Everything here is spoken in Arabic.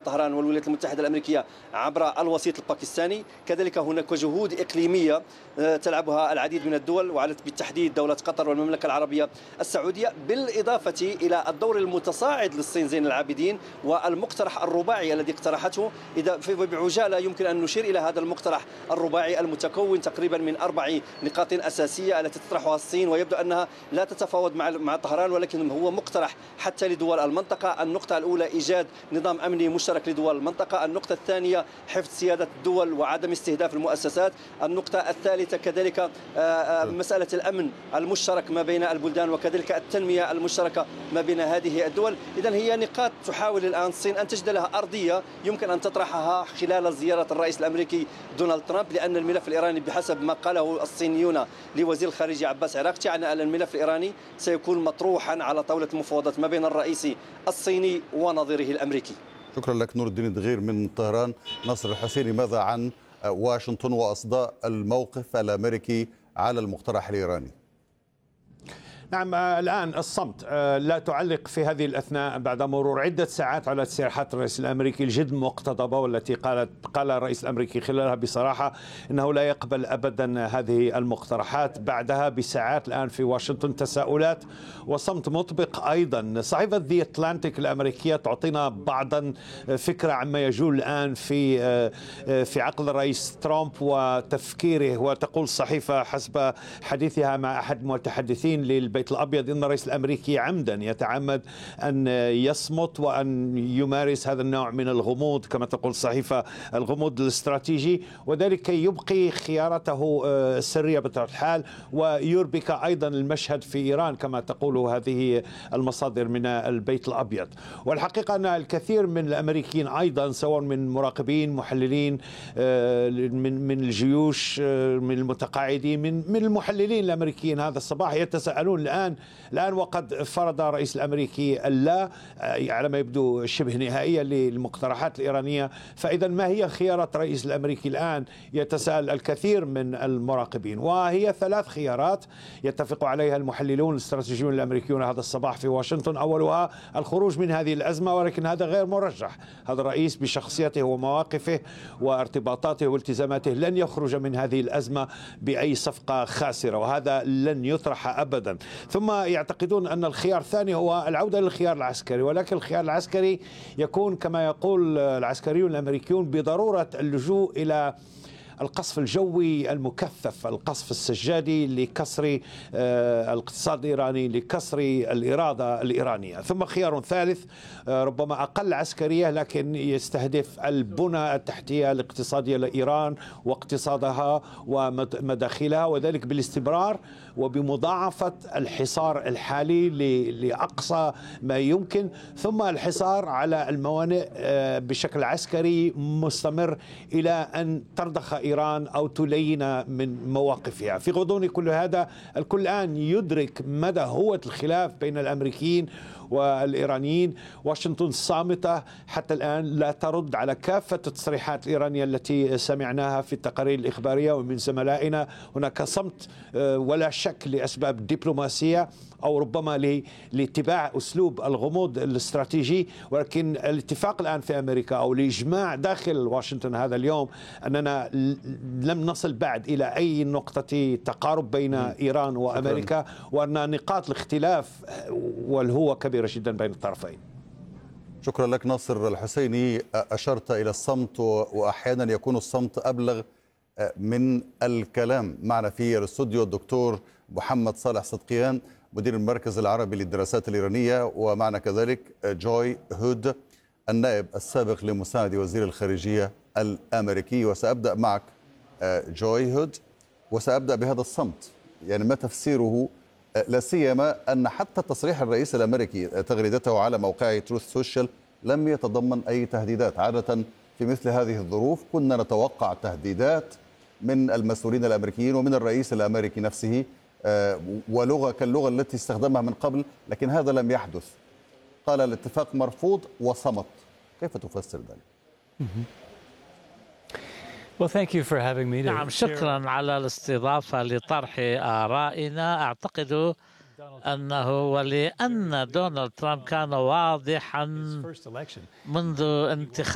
طهران والولايات المتحدة الأمريكية عبر الوسيط الباكستاني. كذلك هناك جهود إقليمية تلعبها العديد من الدول وعلى بالتحديد دولة قطر والمملكة العربية السعودية، بالإضافة إلى الدور المتصاعد للصين زين العابدين والمقترح الرباعي الذي اقترحته. إذا بعجالة يمكن أن نشير إلى هذا المقترح الرباعي المتكون تقريبا من 4 نقاط أساسية التي تطرحها الصين، ويبدو أنها لا تتفاوض مع طهران، ولكن هو مقترح حتى لدول المنطقة. النقطة الأولى إيجاد نظام أمني مشترك لدول المنطقة. النقطة الثانية حفظ سيادة الدول وعدم استهداف المؤسسات. النقطة الثالثة كذلك مسألة الأمن المشترك ما بين البلدان، وكذلك التنمية المشتركة ما بين هذه الدول. إذن هي نقاط تحاول الآن الصين أن تجد لها أرضية يمكن أن تطرحها خلال زيارة الرئيس الأمريكي دونالد ترامب، لأن الملف الإيراني بحسب ما قاله الصينيون لوزير الخارجية عباس عراقچي أن الملف الإيراني سيكون مطروحا على طاولة المفاوضات ما بين الرئيس الصيني ونظيره الأمريكي. شكرا لك نور الدين الدغير من طهران. ناصر الحسيني، ماذا عن واشنطن وأصداء الموقف الأمريكي على المقترح الإيراني؟ نعم، الآن الصمت، لا تعلق في هذه الأثناء بعد مرور عدة ساعات على تصريحات الرئيس الأمريكي الجد مقتضبة، والتي قال الرئيس الأمريكي خلالها بصراحة أنه لا يقبل أبدا هذه المقترحات. بعدها بساعات الآن في واشنطن تساؤلات وصمت مطبق أيضا. صحيفة ذا أتلانتيك الأمريكية تعطينا بعضا فكرة عما يجول الآن في عقل الرئيس ترامب وتفكيره. وتقول الصحيفة حسب حديثها مع أحد المتحدثين للبيت الأبيض إن الرئيس الأمريكي عمدا يتعمد أن يصمت وأن يمارس هذا النوع من الغموض، كما تقول الصحيفة الغموض الاستراتيجي، وذلك كي يبقي خيارته السرية بطبيعة الحال ويربك أيضا المشهد في إيران كما تقول هذه المصادر من البيت الأبيض. والحقيقة أن الكثير من الأمريكيين أيضا سواء من مراقبين محللين من الجيوش من المتقاعدين من المحللين الأمريكيين هذا الصباح يتساءلون الآن وقد فرض الرئيس الأمريكي اللا على ما يبدو شبه نهائية للمقترحات الإيرانية، فإذا ما هي خيارات الرئيس الأمريكي الآن؟ يتساءل الكثير من المراقبين، وهي 3 خيارات يتفق عليها المحللون الاستراتيجيون الأمريكيون هذا الصباح في واشنطن. أولها الخروج من هذه الأزمة، ولكن هذا غير مرجح. هذا الرئيس بشخصيته ومواقفه وارتباطاته والتزاماته لن يخرج من هذه الأزمة بأي صفقة خاسرة، وهذا لن يطرح أبدا. ثم يعتقدون أن الخيار الثاني هو العودة للخيار العسكري، ولكن الخيار العسكري يكون كما يقول العسكريون الأمريكيون بضرورة اللجوء إلى القصف الجوي المكثف، القصف السجادي لكسر الاقتصاد الإيراني، لكسر الإرادة الإيرانية. ثم خيار ثالث ربما أقل عسكرية لكن يستهدف البنى التحتية الاقتصادية لإيران واقتصادها ومداخلها، وذلك بالاستمرار وبمضاعفة الحصار الحالي لأقصى ما يمكن، ثم الحصار على الموانئ بشكل عسكري مستمر إلى أن ترضخ إيران أو تلين من مواقفها. في غضون كل هذا الكل الآن يدرك مدى هوة الخلاف بين الأمريكيين والإيرانيين. واشنطن صامتة حتى الآن، لا ترد على كافة التصريحات الإيرانية التي سمعناها في التقارير الإخبارية ومن زملائنا. هناك صمت ولا شك لأسباب دبلوماسية أو ربما لاتباع أسلوب الغموض الاستراتيجي، ولكن الاتفاق الآن في أمريكا أو الإجماع داخل واشنطن هذا اليوم أننا لم نصل بعد إلى أي نقطة تقارب بين إيران وأمريكا، وأن نقاط الاختلاف والهوة كبيرة جدا بين الطرفين. شكرا لك ناصر الحسيني. أشرت إلى الصمت وأحيانا يكون الصمت أبلغ من الكلام. معنا في الاستوديو الدكتور محمد صالح صدقيان مدير المركز العربي للدراسات الإيرانية، ومعنا كذلك جوي هود النائب السابق لمساعد وزير الخارجية الأمريكي. وسأبدأ معك جوي هود، وسأبدأ بهذا الصمت، يعني ما تفسيره؟ لا سيما أن حتى تصريح الرئيس الأمريكي تغريدته على موقعه تروث سوشيال لم يتضمن أي تهديدات. عادة في مثل هذه الظروف كنا نتوقع تهديدات من المسؤولين الأمريكيين ومن الرئيس الأمريكي نفسه ولغة كاللغة التي استخدمها من قبل، لكن هذا لم يحدث. قال الاتفاق مرفوض وصمت. كيف تفسر ذلك؟ نعم، شكرا على الاستضافة لطرح آرائنا. أعتقد أنه ولأن دونالد ترامب كان واضحا منذ انتخاب